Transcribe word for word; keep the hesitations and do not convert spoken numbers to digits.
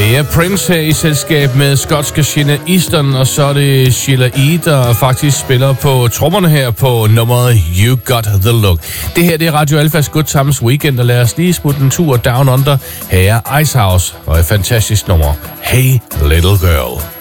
Det er Prince her i selskab med skotske Sheena Easton, og så er det Sheila E., der faktisk spiller på trommerne her på nummeret You Got The Look. Det her det er Radio Alphas Good Times Weekend, og lad os lige smutte en tur down under. Her er Icehouse og et fantastisk nummer. Hey Little Girl.